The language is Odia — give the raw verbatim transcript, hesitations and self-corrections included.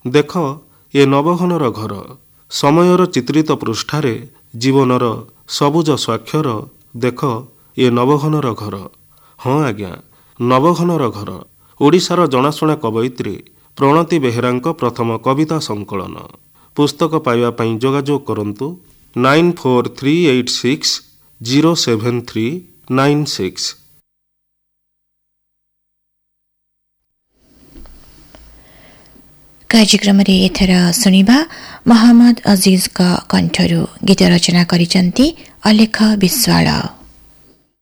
ଦେଖ ଏ ନବଘନର ଘର। ସମୟର ଚିତ୍ରିତ ପୃଷ୍ଠାରେ ଜୀବନର ସବୁଜ ସ୍ୱାକ୍ଷର। ଦେଖ ଏ ନବଘନର ଘର। ହଁ ଆଜ୍ଞା, ନବଘନର ଘର ଓଡ଼ିଶାର ଜଣାଶୁଣା କବୟିତ୍ରୀ ପ୍ରଣତୀ ବେହେରାଙ୍କ ପ୍ରଥମ କବିତା ସଂକଳନ। ପୁସ୍ତକ ପାଇବା ପାଇଁ ଯୋଗାଯୋଗ କରନ୍ତୁ nine four three eight six zero seven three nine six. କାର୍ଯ୍ୟକ୍ରମରେ ଏଥର ଶୁଣିବା ମହମ୍ମଦ ଅଜିଜଙ୍କ କଣ୍ଠରୁ। ଗୀତ ରଚନା କରିଛନ୍ତି ଅଲେଖ ବିଶ୍ୱାଳ।